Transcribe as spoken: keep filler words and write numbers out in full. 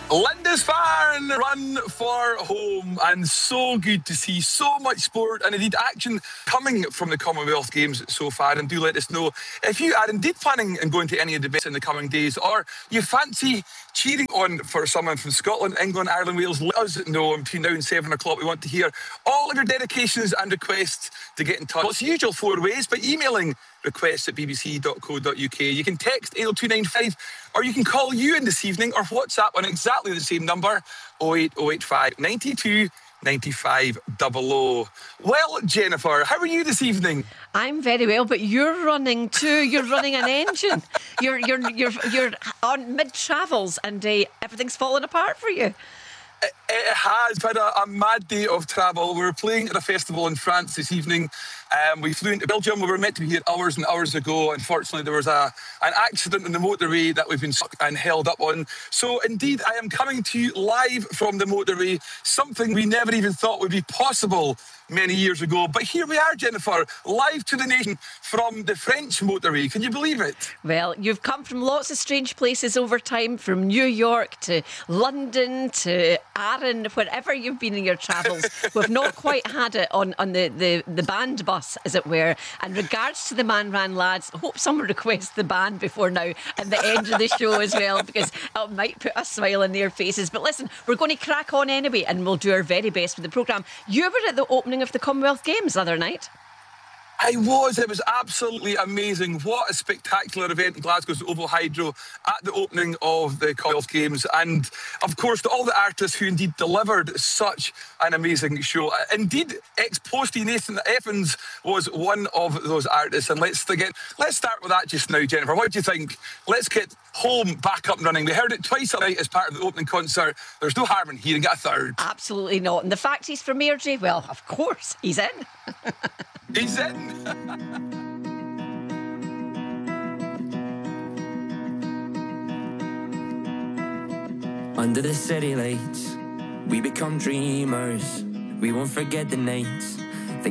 Lindisfarne run for home, and so good to see so much sport and indeed action coming from the Commonwealth Games so far. And do let us know if you are indeed planning on going to any of the events in the coming days, or you fancy cheering on for someone from Scotland, England, Ireland, Wales. Let us know. Between now and seven o'clock we want to hear all of your dedications and requests to get in touch. Well, it's the usual four ways: by emailing requests at b b c dot co dot u k. You can text eight oh two nine five, or you can call you in this evening, or WhatsApp on exactly the same number, oh eight oh eight five, nine two, nine five double oh. Well, Jennifer, how are you this evening? I'm very well, but you're running too. You're running an engine. You're you're you're you're on mid travels, and uh, everything's falling apart for you. It, it has been a, a mad day of travel. We were playing at a festival in France this evening. Um, we flew into Belgium. We were meant to be here hours and hours ago. Unfortunately, there was a an accident on the motorway that we've been stuck and held up on. So, indeed, I am coming to you live from the motorway, something we never even thought would be possible many years ago. But here we are, Jennifer, live to the nation from the French motorway. Can you believe it? Well, you've come from lots of strange places over time, from New York to London to Arran, wherever you've been in your travels. We've not quite had it on, on the, the, the band bus, as it were. And regards to the Man Ran lads, I hope someone requests the band before now and the end of the show as well, because it might put a smile on their faces. But listen, we're going to crack on anyway, and we'll do our very best with the programme. You were at the opening of the Commonwealth Games the other night. I was. It was absolutely amazing. What a spectacular event in Glasgow's OVO Hydro at the opening of the Commonwealth Games. And, of course, to all the artists who indeed delivered such an amazing show. Indeed, ex-postie Nathan Evans was one of those artists. And let's again, let's start with that just now, Jennifer. What do you think? Let's get Home back up and running. We heard it twice a night as part of the opening concert. There's no harm in hearing it a third. Absolutely not. And the fact he's from Airdrie, well, of course, he's in. He's in. Under the city lights, we become dreamers. We won't forget the nights